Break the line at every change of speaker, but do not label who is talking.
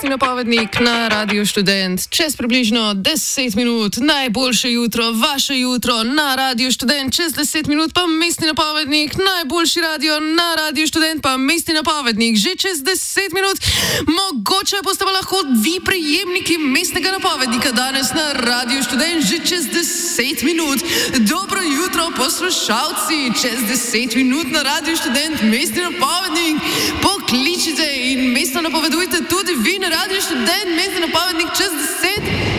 mestni napovednik na Radio Študent. Čez približno 10 minut, najboljše jutro, vaše jutro na Radio Študent. Čez 10 minut pa mestni napovednik, najboljši radio na Radio Študent, pa mestni napovednik. Že čez 10 minut, mogoče boste pa lahko vi prejemniki mestnega napovednika danes na Radio Študent. Že čez 10 minut. Dobro jutro, poslušalci. Čez 10 minut na Radio Študent, mestni napovednik. Pokličite in mestno napovedujte tudi vi na Radio Študent, mestni napovednik čez 10